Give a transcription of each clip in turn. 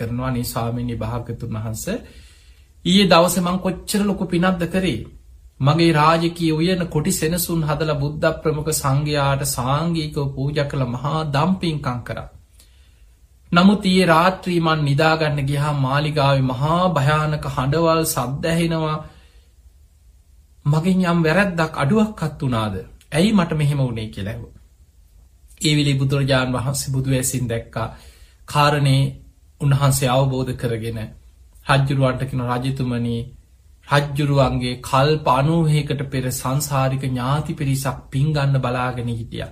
කරනවා අනේ ස්වාමීනි භාග්‍යතුන් වහන්සේ ඊයේ දවසේ මං කොච්චර ලොකු පිනක්ද කරේ මගේ රාජකීය උයන කොටි සෙනසුන් හදලා බුද්ධ ප්‍රමුඛ සංඝයාට සාංගිකව පූජා කළ මහා දම්පින්කම් කරා. නමුත් ඊයේ රාත්‍රී මං නිදාගන්න ගියාම මාලිගාවේ මහා භයානක හඬවල් සද්ද ඇහෙනවා. මගෙන් යම් වැරැද්දක් අඩුවක්වත් වුණාද? ඇයි මට මෙහෙම වුනේ කියලා ඇහුවා. ඒ වෙලේ බුදුරජාණන් වහන්සේ බුදු වැසින් දැක්කා. කාරණේ උන්වහන්සේ අවබෝධ කරගෙන රජ්ජුරුවන්ට කියන රජතුමනි රජ්ජුරුවන්ගේ කල්ප 90කට පෙර සංසාරික ඥාති පිරිසක් පින් ගන්න බලාගෙන හිටියා.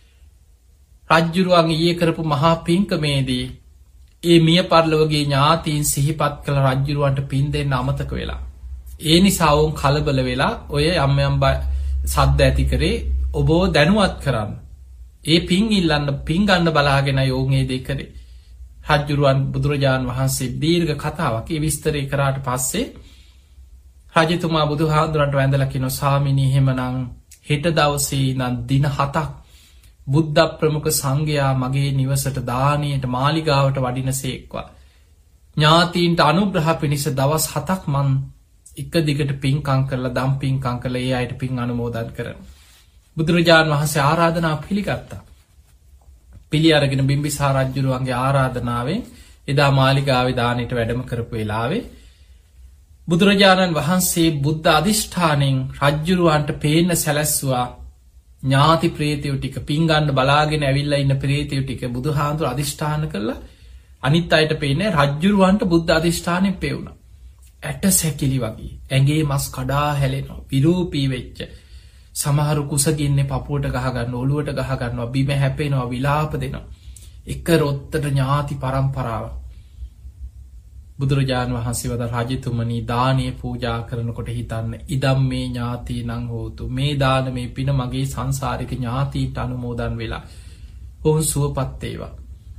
රජ්ජුරුවන් ඊයේ කරපු මහා පින්කමේදී ඒ මිය පරලොවගේ ඥාතීන් සිහිපත් කළ රජ්ජුරුවන්ට පින් දෙන්න අමතක වෙලා. ඒ නිසා වුන් කලබල වෙලා ඔය යම් යම් සද්ද ඇති කරේ ඔබ දැනුවත් කරන්න. ඒ පින් ඉල්ලන්න පින් ගන්න බලාගෙන යෝන් ඒ දෙ කරේ. රජ්ජුරුවන් බුදුරජාණන් වහන්සේ දීර්ඝ කතාවක් ඒ විස්තරය කරාට පස්සේ රජතුමා බුදුහාඳුරන්ට වැඳලා කියනවා ස්වාමීනි එහෙමනම් හෙට දවසේ ඉඳන් දින 7ක් බුද්ධ ප්‍රමුඛ සංඝයා මගේ නිවසට දානියට මාලිගාවට වඩිනසේක්වා. ඥාතීන්ට අනුග්‍රහ පිණිස දවස් 7ක් මන් එක දිගට පින්කම් කරලා දම් පින්කම් කරලා ඒ අයට පින් අනුමෝදන් කරනවා. බුදුරජාණන් වහන්සේ ආරාධනාව පිළිගත්තා. පිළි අරගෙන බිම්බිසාර රජුරුවන්ගේ ආරාධනාවෙන් එදා මාලිගාවේ දානෙට වැඩම කරපු වෙලාවේ බුදුරජාණන් වහන්සේ බුද්ධ අධිෂ්ඨානෙන් රජුරුවන්ට පේන්න සැලැස්සුවා. ඥාති ප්‍රේතයෝ ටික පින් ගන්න බලාගෙන ඇවිල්ලා ඉන්න ප්‍රේතයෝ ටික බුදුහාඳුර අධිෂ්ඨාන කළා. අනිත් අයට පේන්නේ රජුරුවන්ට බුද්ධ අධිෂ්ඨානෙන් පෙවුණා. ඇට සැකිලි වගේ ඇඟේ මස් කඩා හැලෙනවා. විරූපී වෙච්ච සමහරු කුසගින්නේ පපුවට ගහගන්න ඔළුවට ගහගන්නවා බිම හැපෙනවා විලාප දෙනවා. එක රොත්තට ඥාති පරම්පරාව. බුදුරජාණන් වහන්සේ වදාළ රජතුමනි දානීය පූජා කරනකොට හිතන්න ඉදම් මේ ඥාති නං හෝතු මේ දාන මේ පින මගේ සංසාරික ඥාතීන්ට අනුමෝදන් වෙලා ඔවුන් සුවපත් වේවා.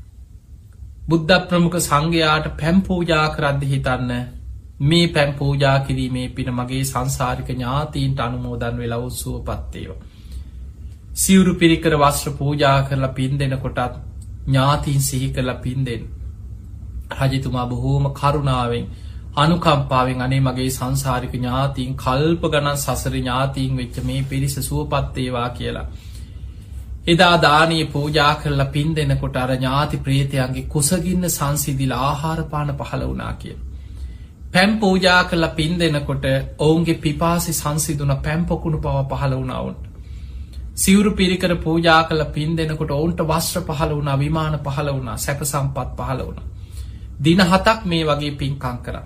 බුද්ධ ප්‍රමුඛ සංඝයාට පැම් පූජා කරද්දී හිතන්න මේ පැම් පූජා කිරීමේ පින මගේ සංසාරික ඥාතීන්ට අනුමෝදන් වෙලා ඔවුන් සුවපත් වේවා. සිවුරු පිරිකර වස්ත්‍ර පූජා කරලා පින් දෙනකොටත් ඥාතීන් සිහි කරලා පින් දෙන්න. රජතුමා බොහෝම කරුණාවෙන් අනුකම්පාවෙන් අනේ මගේ සංසාරික ඥාතීන් කල්ප ගණන් සසර ඥාතීන් වෙච්ච මේ පිරිස සුවපත් වේවා කියලා. එදා දානීය පූජා කරලා පින් දෙනකොට අර ඥාති ප්‍රේතයන්ගේ කුසගින්න සංසිඳිලා ආහාර පාන පහළ වුණා කියලා. පැම් පූජා කරලා පින් දෙනකොට ඔවුන්ගේ පිපාසය සංසිඳුණ පැම් පොකුණු පව පහළ වුණා වුන්ට. සිවුරු පිරිකර පූජා කරලා පින් දෙනකොට ඔවුන්ට වස්ත්‍ර පහළ වුණා විමාන පහළ වුණා සැප සම්පත් පහළ වුණා. දින 7ක් මේ වගේ පින්කම් කරා.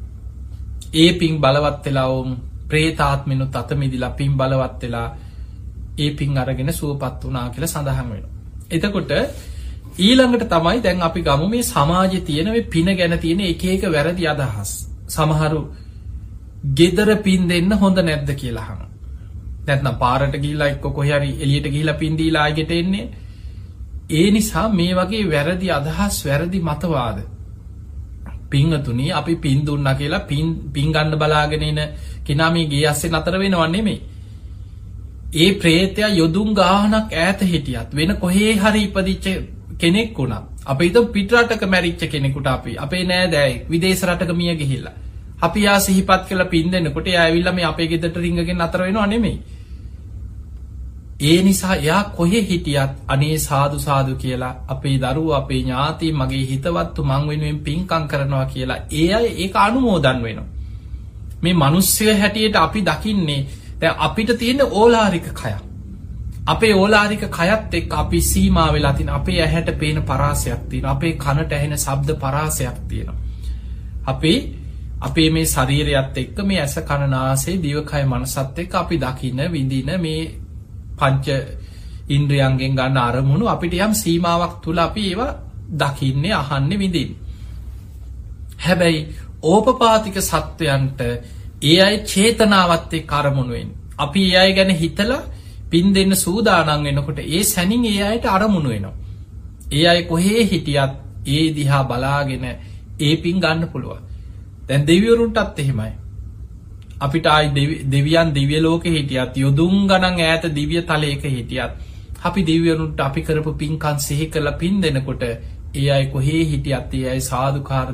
ඒ පින් බලවත් වෙලා වුන් ප්‍රේතාත්මිනුත් අත මිදිලා පින් බලවත් වෙලා ඒ පින් අරගෙන සුවපත් වුණා කියලා සඳහන් වෙනවා. එතකොට ඊළඟට තමයි දැන් අපි ගමු මේ සමාජයේ තියෙන මේ පින ගැන තියෙන එක එක වැරදි අදහස්. සමහරු ගෙදර පින් දෙන්න හොඳ නැද්ද කියලා අහනවා. නැත්නම් පාරට ගිහිල්ලා එක්ක කොහේ හරි එළියට ගිහිල්ලා පින් දීලා ආයෙත් එන්නේ. ඒ නිසා මේ වගේ වැරදි අදහස් වැරදි මතවාද පින්තුණි අපි පින් දුන්නා කියලා පින් ගන්න බලාගෙන ඉන කෙනා මේ ගේ ඇස්සේ නතර වෙනව නෙමෙයි. ඒ ප්‍රේතයා යොදුන් ගානක් ඈත හිටියත් වෙන කොහේ හරි ඉපදිච්ච කෙනෙක් වුණා. අපි හිතමු පිට රටක මැරිච්ච කෙනෙකුට අපි අපේ නෑදෑයෙක් විදේශ රටක මිය ගිහිල්ලා. අපි යා සිහිපත් කළ පින් දෙනකොට එයා ඇවිල්ලා මේ අපේ ගෙදරට රින්ගගෙන නතර වෙනව නෙමෙයි. ඒ නිසා එයා කොහේ හිටියත් අනේ සාදු සාදු කියලා අපේ දරුවෝ අපේ ඥාති මගේ හිතවත්තු මං වෙනුවෙන් පින්කම් කරනවා කියලා ඒ අය ඒක අනුමෝදන් වෙනවා. මේ මිනිස්සය හැටියට අපි දකින්නේ දැන් අපිට තියෙන ඕලාරික කයක්. අපේ ඕලාරික කයත් එක්ක අපි සීමා වෙලා තියෙන අපේ ඇහැට පේන පරාසයක් තියෙනවා. අපේ කනට ඇහෙන ශබ්ද පරාසයක් තියෙනවා. අපේ මේ ශරීරයත් එක්ක මේ ඇස කන නාසය දිවකය මනසත් එක්ක අපි දකින්න විඳින මේ පංච ඉන්ද්‍රියයන්ගෙන් ගන්න අරමුණු අපිට යම් සීමාවක් තුල අපි ඒවා දකින්නේ අහන්නේ විඳින්නේ. හැබැයි ඕපපාතික සත්වයන්ට ඒ අය චේතනාවත් එක්ක අරමුණු වෙන්නේ. අපි ඒ අය ගැන හිතලා පින් දෙන්න සූදානම් වෙනකොට ඒ සැනින් ඒ අයට අරමුණු වෙනවා. ඒ අය කොහේ හිටියත් ඒ දිහා බලාගෙන ඒ පින් ගන්න පුළුවන්. දැන් දෙවිවරුන්ටත් එහෙමයි. අපිට ආයි දෙවියන් දිව්‍ය ලෝකෙ හිටියත් යොදුන් ගණන් ඈත දිව්‍ය තලයක හිටියත් අපි දෙවිවරුන්ට අපි කරපු පින්කම් සිහි කරලා පින් දෙනකොට ඒ අය කොහේ හිටියත් ඒ අය සාදුකාර